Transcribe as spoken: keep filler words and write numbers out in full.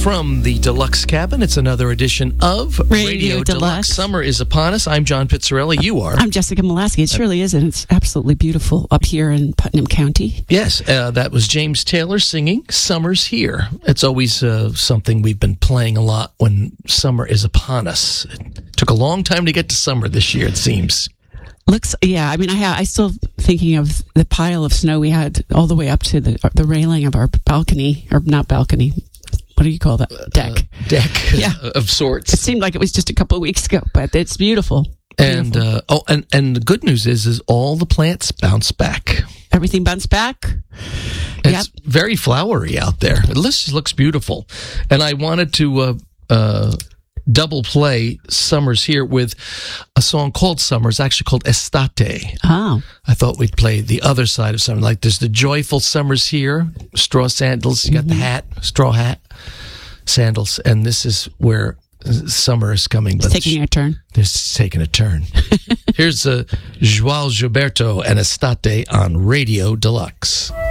From the Deluxe Cabin, it's another edition of Radio Radio Deluxe. Deluxe. Summer is upon us. I'm John Pizzarelli. You are. I'm Jessica Molaski. It surely is, and it's absolutely beautiful up here in Putnam County. Yes, uh, that was James Taylor singing Summer's Here. It's always uh, something we've been playing a lot when summer is upon us. It took a long time to get to summer this year, it seems. Looks, yeah. I mean, I ha- I still thinking of the pile of snow we had all the way up to the the railing of our balcony, or not balcony. What do you call that? Deck. Uh, deck Yeah. of sorts. It seemed like it was just a couple of weeks ago, but it's beautiful. And Beautiful. uh, oh, and, and the good news is, is all the plants bounce back. Everything bounced back. It's Yep. very flowery out there. It just looks beautiful. And I wanted to uh, uh, double play Summer's Here with a song called Summer. It's actually called Estate. Oh. I thought we'd play the other side of summer. Like there's the joyful Summer's Here, straw sandals. You got the hat, straw hat, sandals. And this is where summer is coming. It's taking a turn. It's taking a turn. Here's uh, João Gilberto and Estate on Radio Deluxe.